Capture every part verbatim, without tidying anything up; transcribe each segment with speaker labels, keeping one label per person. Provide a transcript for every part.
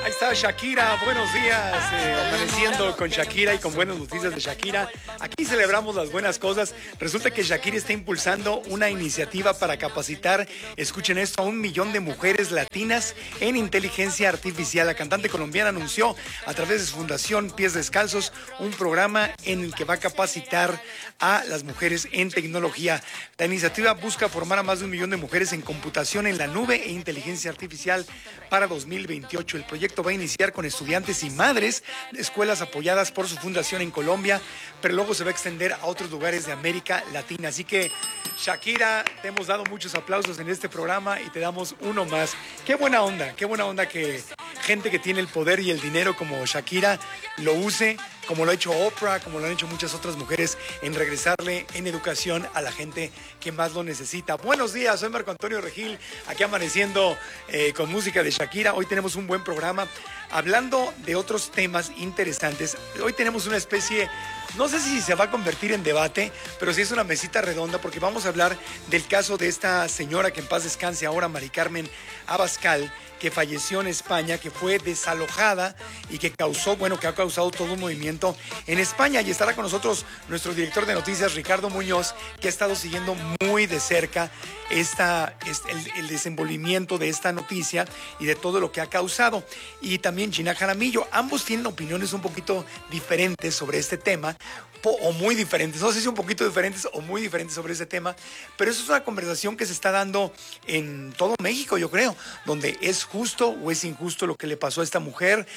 Speaker 1: Ahí está Shakira, buenos días, eh, amaneciendo con Shakira y con buenas noticias de Shakira. Aquí celebramos las buenas cosas. Resulta que Shakira está impulsando una iniciativa para capacitar, escuchen esto, a un millón de mujeres latinas en inteligencia artificial. La cantante colombiana anunció a través de su fundación Pies Descalzos un programa en el que va a capacitar a las mujeres en tecnología. La iniciativa busca formar a más de un millón de mujeres en computación en la nube e inteligencia artificial para dos mil veintiocho. El proyecto va a iniciar con estudiantes y madres de escuelas apoyadas por su fundación en Colombia, pero luego se va a extender a otros lugares de América Latina. Así que, Shakira, te hemos dado muchos aplausos en este programa y te damos uno más. Qué buena onda, qué buena onda que gente que tiene el poder y el dinero como Shakira lo use, como lo ha hecho Oprah, como lo han hecho muchas otras mujeres, en regresarle en educación a la gente que más lo necesita. Buenos días, soy Marco Antonio Regil, aquí amaneciendo eh, con música de Shakira. Hoy tenemos un buen programa hablando de otros temas interesantes. Hoy tenemos una especie, no sé si se va a convertir en debate, pero sí es una mesita redonda porque vamos a hablar del caso de esta señora que en paz descanse ahora, Mari Carmen Abascal, que falleció en España, que fue desalojada y que causó, bueno, que ha causado todo un movimiento en España. Y estará con nosotros nuestro director de noticias, Ricardo Muñoz, que ha estado siguiendo muy de cerca esta, el, el desenvolvimiento de esta noticia y de todo lo que ha causado. Y también Gina Jaramillo. Ambos tienen opiniones un poquito diferentes sobre este tema, o muy diferentes, no sé si un poquito diferentes o muy diferentes sobre ese tema, pero eso es una conversación que se está dando en todo México, yo creo, donde es justo o es injusto lo que le pasó a esta mujer.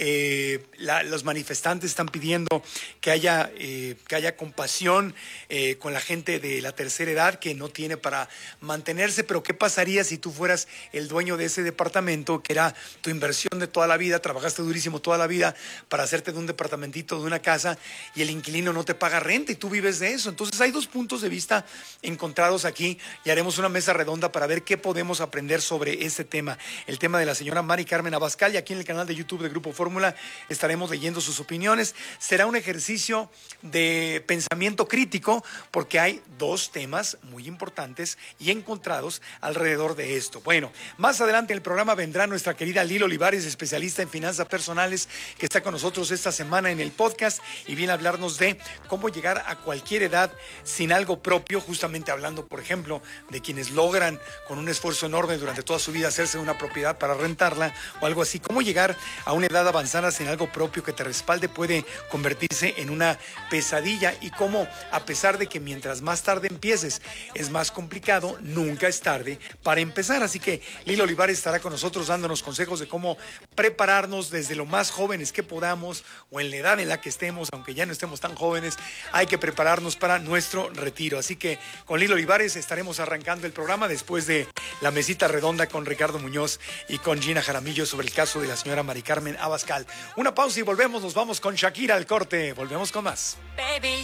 Speaker 1: Eh, la, los manifestantes están pidiendo que haya, eh, que haya compasión eh, con la gente de la tercera edad que no tiene para mantenerse, pero ¿qué pasaría si tú fueras el dueño de ese departamento, que era tu inversión de toda la vida, trabajaste durísimo toda la vida para hacerte de un departamentito, de una casa, y el inquilino no te paga renta y tú vives de eso? Entonces hay dos puntos de vista encontrados aquí y haremos una mesa redonda para ver qué podemos aprender sobre este tema, el tema de la señora Mari Carmen Abascal, y aquí en el canal de YouTube de Grupo Fórmula estaremos leyendo sus opiniones. Será un ejercicio de pensamiento crítico porque hay dos temas muy importantes y encontrados alrededor de esto. Bueno, más adelante en el programa vendrá nuestra querida Lilo Olivares, especialista en finanzas personales, que está con nosotros esta semana en el podcast y viene a hablarnos de cómo llegar a cualquier edad sin algo propio, justamente hablando, por ejemplo, de quienes logran con un esfuerzo enorme durante toda su vida hacerse una propiedad para rentarla o algo así. Cómo llegar a una edad avanzada sin algo propio que te respalde puede convertirse en una pesadilla, y cómo, a pesar de que mientras más tarde empieces es más complicado, nunca es tarde para empezar. Así que Lilo Olivares estará con nosotros dándonos consejos de cómo prepararnos desde lo más jóvenes que podamos o en la edad en la que estemos, aunque ya no estemos tan jóvenes, hay que prepararnos para nuestro retiro. Así que con Lilo Olivares estaremos arrancando el programa después de la mesita redonda con Ricardo Muñoz y con Gina Jaramillo sobre el caso de la señora Mari Carmen Abascal. Una pausa y volvemos, nos vamos con Shakira al corte, volvemos con más. Baby.